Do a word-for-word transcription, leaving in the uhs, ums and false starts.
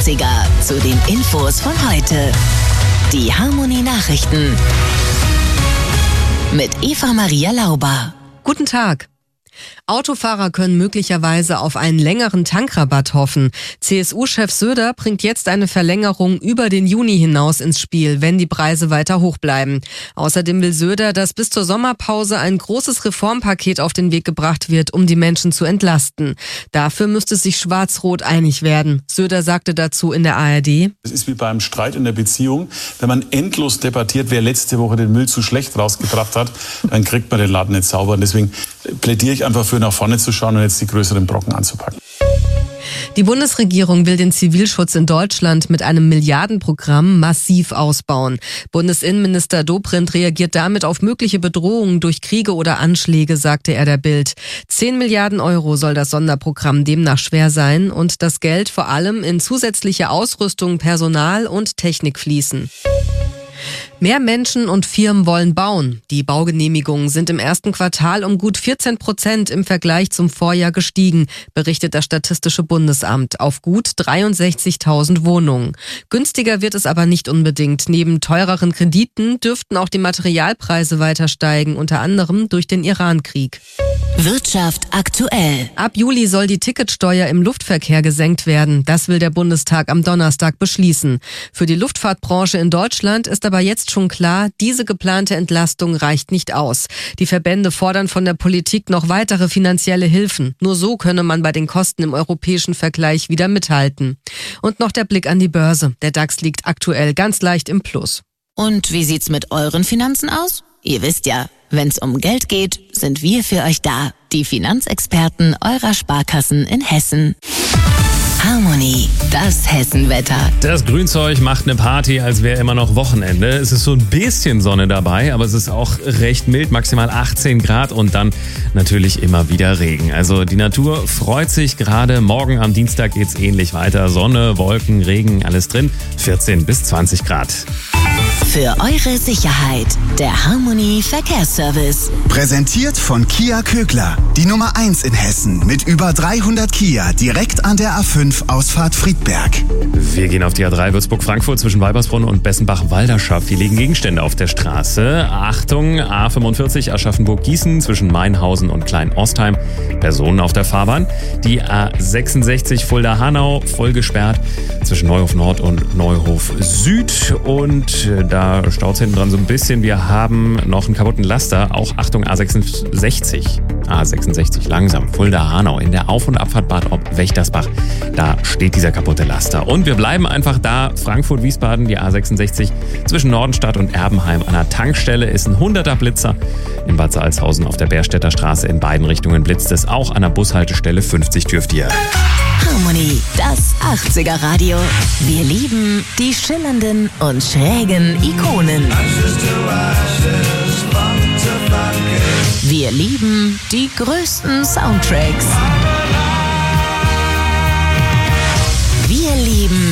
achtziger zu den Infos von heute. Die Harmony Nachrichten mit Eva Maria Lauber. Guten Tag. Autofahrer können möglicherweise auf einen längeren Tankrabatt hoffen. C S U-Chef Söder bringt jetzt eine Verlängerung über den Juni hinaus ins Spiel, wenn die Preise weiter hoch bleiben. Außerdem will Söder, dass bis zur Sommerpause ein großes Reformpaket auf den Weg gebracht wird, um die Menschen zu entlasten. Dafür müsste sich Schwarz-Rot einig werden. Söder sagte dazu in der A R D: Es ist wie beim Streit in der Beziehung. Wenn man endlos debattiert, wer letzte Woche den Müll zu schlecht rausgebracht hat, dann kriegt man den Laden nicht sauber. Und deswegen plädiere ich einfach für nach vorne zu schauen und jetzt die größeren Brocken anzupacken. Die Bundesregierung will den Zivilschutz in Deutschland mit einem Milliardenprogramm massiv ausbauen. Bundesinnenminister Dobrindt reagiert damit auf mögliche Bedrohungen durch Kriege oder Anschläge, sagte er der Bild. Zehn Milliarden Euro soll das Sonderprogramm demnach schwer sein und das Geld vor allem in zusätzliche Ausrüstung, Personal und Technik fließen. Mehr Menschen und Firmen wollen bauen. Die Baugenehmigungen sind im ersten Quartal um gut vierzehn Prozent im Vergleich zum Vorjahr gestiegen, berichtet das Statistische Bundesamt, auf gut dreiundsechzigtausend Wohnungen. Günstiger wird es aber nicht unbedingt. Neben teureren Krediten dürften auch die Materialpreise weiter steigen, unter anderem durch den Iran-Krieg. Wirtschaft aktuell. Ab Juli soll die Ticketsteuer im Luftverkehr gesenkt werden. Das will der Bundestag am Donnerstag beschließen. Für die Luftfahrtbranche in Deutschland ist aber jetzt schon klar, diese geplante Entlastung reicht nicht aus. Die Verbände fordern von der Politik noch weitere finanzielle Hilfen. Nur so könne man bei den Kosten im europäischen Vergleich wieder mithalten. Und noch der Blick an die Börse. Der DAX liegt aktuell ganz leicht im Plus. Und wie sieht's mit euren Finanzen aus? Ihr wisst ja, wenn's um Geld geht, sind wir für euch da. Die Finanzexperten eurer Sparkassen in Hessen. Harmony, das Hessenwetter. Das Grünzeug macht eine Party, als wäre immer noch Wochenende. Es ist so ein bisschen Sonne dabei, aber es ist auch recht mild, maximal achtzehn Grad und dann natürlich immer wieder Regen. Also die Natur freut sich gerade. Morgen am Dienstag geht's ähnlich weiter. Sonne, Wolken, Regen, alles drin. vierzehn bis zwanzig Grad. Für eure Sicherheit, der Harmony Verkehrsservice. Präsentiert von Kia Kögler, die Nummer eins in Hessen mit über dreihundert Kia direkt an der A fünf Ausfahrt Friedberg. Wir gehen auf die A drei Würzburg-Frankfurt zwischen Weibersbrunn und Bessenbach-Walderschaft. Hier liegen Gegenstände auf der Straße. Achtung, A fünfundvierzig Aschaffenburg-Gießen zwischen Mainhausen und Klein-Ostheim. Personen auf der Fahrbahn. Die A sechsundsechzig Fulda-Hanau voll gesperrt zwischen Neuhof Nord und Neuhof Süd. Und da staut es hinten dran so ein bisschen. Wir haben noch einen kaputten Laster. Auch Achtung, A sechsundsechzig. A sechsundsechzig langsam. Fulda-Hanau in der Auf- und Abfahrt Bad Ob-Wächtersbach. Da steht dieser kaputte Laster. Und wir bleiben einfach da. Frankfurt-Wiesbaden, die A sechsundsechzig zwischen Nordenstadt und Erbenheim. An der Tankstelle ist ein hunderter Blitzer. In Bad Salzhausen auf der Bärstädter Straße in beiden Richtungen blitzt es. Auch an der Bushaltestelle fünfzig dürft ihr. Harmony, das achtziger Radio. Wir lieben die schillernden und schrägen Ikonen. Wir lieben die größten Soundtracks. Wir lieben